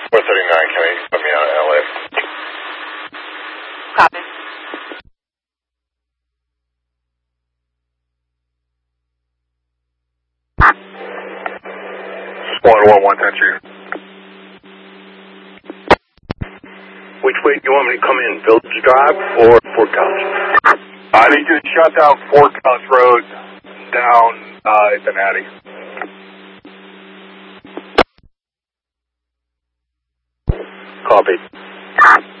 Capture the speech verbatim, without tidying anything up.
four thirty-nine, can I put me out of L A? Copy. one one one, ten three. Which way do you want me to come in, Village Drive or Fort College? I need you to shut down Fort College Road down uh, at the Natty. Copy.